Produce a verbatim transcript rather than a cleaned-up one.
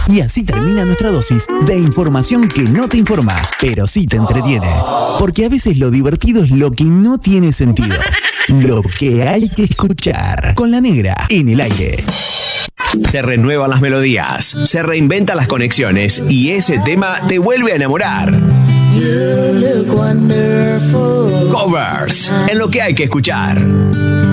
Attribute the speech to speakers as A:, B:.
A: Y así termina nuestra dosis de información que no te informa, pero sí te entretiene. Porque a veces lo divertido es lo que no tiene sentido. Lo que hay que escuchar. Con la negra en el aire.
B: Se renuevan las melodías, se reinventan las conexiones y ese tema te vuelve a enamorar. Covers, en lo que hay que escuchar.